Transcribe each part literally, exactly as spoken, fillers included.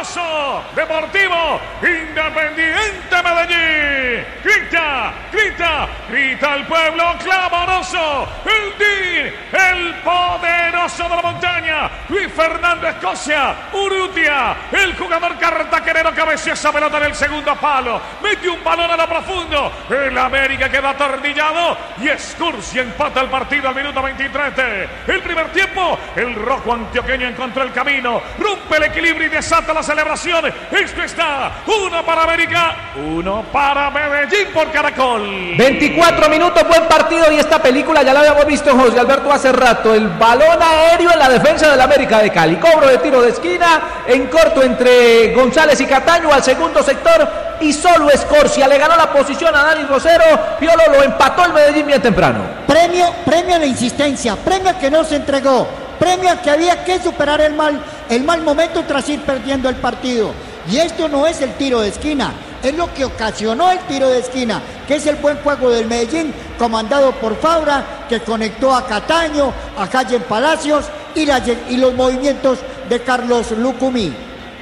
poderoso Deportivo Independiente Medellín. Grita, grita, grita el pueblo clamoroso. El D I N, el poderoso de la montaña. Luis Fernando Escocia, Urrutia, el jugador cartaquerero cabeció esa pelota en el segundo palo. Mete un balón a lo profundo. El América queda atornillado y Escurcia empata el partido al minuto veintitrés. El primer tiempo, el rojo antioqueño encontró el camino, rompe el equilibrio y desata la celebración. Esto está uno para América, uno para Medellín por Caracol. veinticuatro minutos, buen partido, y esta película ya la habíamos visto, José Alberto, hace rato. El balón aéreo en la defensa del América de Cali, cobro de tiro de esquina en corto entre González y Cataño al segundo sector, y solo Escorcia le ganó la posición a Dani Rosero. Piolo lo empató el Medellín bien temprano. Premio, premio a la insistencia, premio a que no se entregó, premio a que había que superar el mal, el mal momento tras ir perdiendo el partido. Y esto no es el tiro de esquina, es lo que ocasionó el tiro de esquina, que es el buen juego del Medellín, comandado por Fabra, que conectó a Cataño, a Calle Palacios y, la, y los movimientos de Carlos Lucumí.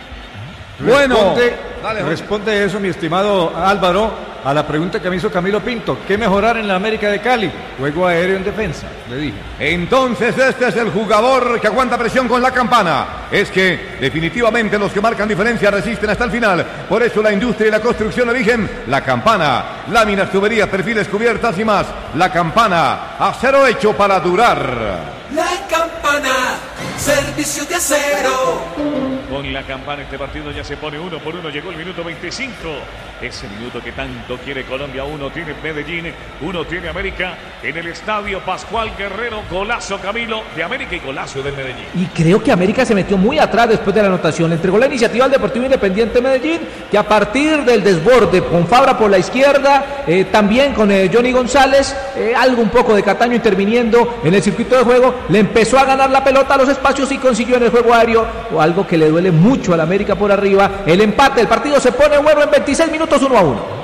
Bueno, responde, dale, responde eso, mi estimado Álvaro, a la pregunta que me hizo Camilo Pinto. ¿Qué mejorar en la América de Cali? Juego aéreo en defensa, le dije. Entonces este es el jugador que aguanta presión con la campana. Es que definitivamente los que marcan diferencia resisten hasta el final. Por eso la industria y la construcción eligen la campana. Láminas, tuberías, perfiles, cubiertas y más. La campana, acero hecho para durar. La campana, servicio de acero. Con la campana este partido ya se pone uno por uno. Llegó el minuto veinticinco. Ese minuto que tanto quiere Colombia. Uno tiene Medellín, uno tiene América. En el estadio Pascual Guerrero, golazo Camilo de América y golazo de Medellín. Y creo que América se metió muy atrás después de la anotación. Le entregó la iniciativa al Deportivo Independiente Medellín, que a partir del desborde con Fabra por la izquierda, eh, también con eh, Johnny González, eh, algo un poco de Cataño interviniendo en el circuito de juego, le empezó a ganar la pelota a los espacios y consiguió en el juego aéreo, o algo que le duele mucho al América por arriba, el empate. El partido se pone bueno en veintiséis minutos, uno a uno.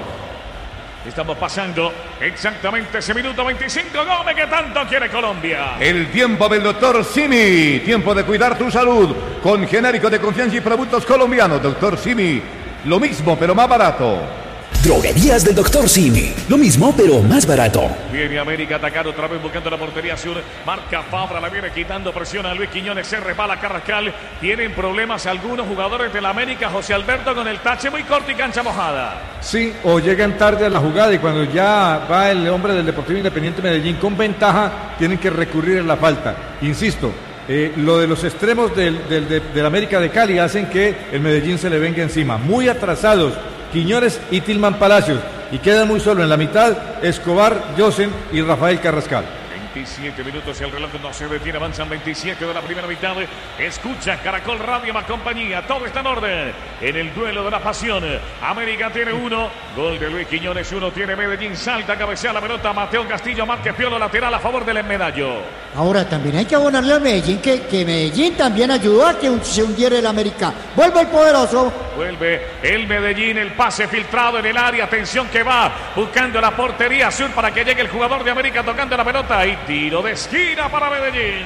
Estamos pasando exactamente ese minuto veinticinco. Gómez, que tanto quiere Colombia. El tiempo del doctor Simi. Tiempo de cuidar tu salud con genérico de confianza y productos colombianos. Doctor Simi, lo mismo pero más barato. Droguerías del doctor Simi. Lo mismo, pero más barato. Viene América a atacar otra vez buscando la portería sur. Marca Fabra, la viene quitando presión a Luis Quiñones. Se resbala Carrascal. Tienen problemas algunos jugadores de la América, José Alberto, con el tache muy corto y cancha mojada. Sí, o llegan tarde a la jugada y cuando ya va el hombre del Deportivo Independiente Medellín con ventaja, tienen que recurrir a la falta. Insisto, eh, lo de los extremos del, del, de, del América de Cali hacen que el Medellín se le venga encima. Muy atrasados Quiñones y Tilman Palacios, y queda muy solo en la mitad Escobar, Yosen y Rafael Carrascal. veintisiete minutos y el reloj no se detiene, avanzan veintisiete de la primera mitad. Escucha Caracol Radio más compañía, todo está en orden en el duelo de la pasión. América tiene uno, gol de Luis Quiñones, uno tiene Medellín, salta, cabecea la pelota, Mateo Castillo, Márquez Piolo, lateral a favor del Medallo. Ahora también hay que abonarle a Medellín que, que Medellín también ayudó a que se hundiera el América. Vuelve el poderoso. Vuelve el Medellín, el pase filtrado en el área, atención que va buscando la portería sur para que llegue el jugador de América tocando la pelota y tiro de esquina para Medellín.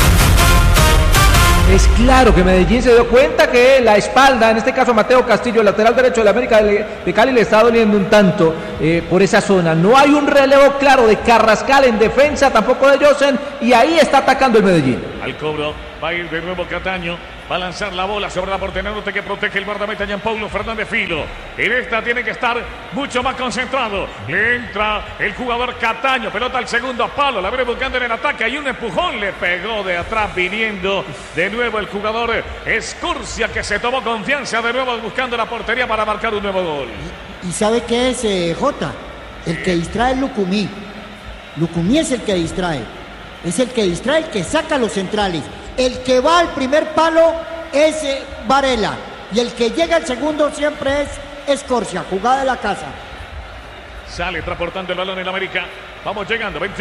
Es claro que Medellín se dio cuenta que la espalda, en este caso Mateo Castillo, el lateral derecho de la América de Cali, le está doliendo un tanto eh, por esa zona. No hay un relevo claro de Carrascal en defensa, tampoco de Yosen, y ahí está atacando el Medellín. Al cobro va a ir de nuevo Cataño, va a lanzar la bola sobre la portería norte que protege el guardameta Jean Paulo Fernández Filo. En esta tiene que estar mucho más concentrado. Le entra el jugador Cataño, pelota al segundo palo, la viene buscando en el ataque, hay un empujón, le pegó de atrás viniendo de nuevo el jugador Escurcia, que se tomó confianza de nuevo buscando la portería para marcar un nuevo gol. ¿Y sabe qué es, eh, Jota? El que distrae es Lucumí. Lucumí es el que distrae. Es el que distrae, el que saca los centrales. El que va al primer palo es eh, Varela. Y el que llega al segundo siempre es Escorcia, jugada de la casa. Sale transportando el balón en América. Vamos llegando.